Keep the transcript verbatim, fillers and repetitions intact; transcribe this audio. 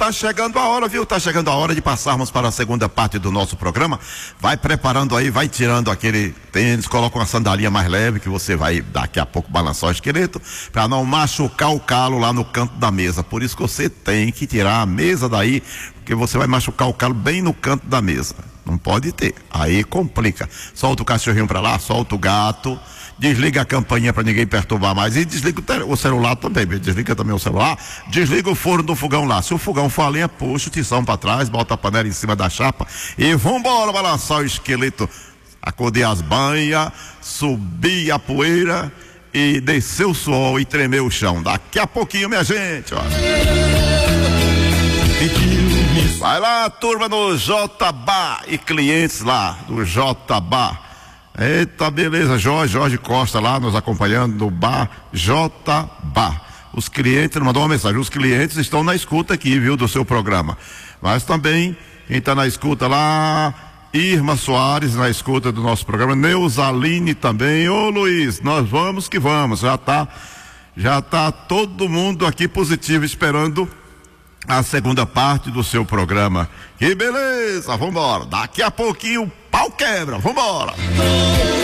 está chegando a hora, viu? Está chegando a hora de passarmos para a segunda parte do nosso programa. Vai preparando aí, vai tirando aquele tênis, coloca uma sandalinha mais leve que você vai daqui a pouco balançar o esqueleto, para não machucar o calo lá no canto da mesa. Por isso que você tem que tirar a mesa daí, porque você vai machucar o calo bem no canto da mesa. Não pode ter, aí complica. Solta o cachorrinho para lá, solta o gato, desliga a campainha para ninguém perturbar mais e desliga o, o celular também, desliga também o celular, desliga o forno do fogão lá. Se o fogão for a lenha, puxa o tição para trás, bota a panela em cima da chapa e vambora balançar o esqueleto, acordei as banhas, subir a poeira e descer o suor e tremer o chão. Daqui a pouquinho, minha gente, ó. Vai lá, turma do J Bar e clientes lá do J Bar. Eita, beleza, Jorge, Jorge Costa lá nos acompanhando no bar J Bar. Os clientes, ele mandou uma mensagem, os clientes estão na escuta aqui, viu, do seu programa. Mas também, quem está na escuta lá, Irma Soares na escuta do nosso programa, Neuzaline também. Ô Luiz, nós vamos que vamos, já tá, já tá todo mundo aqui positivo esperando a segunda parte do seu programa. Que beleza, vambora, daqui a pouquinho o pau quebra, vambora.